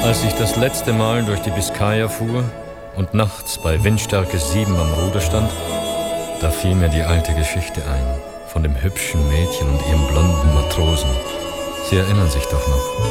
Als ich das letzte Mal durch die Biskaya fuhr und nachts bei Windstärke 7 am Ruder stand, da fiel mir die alte Geschichte ein von dem hübschen Mädchen und ihrem blonden Matrosen. Sie erinnern sich doch noch.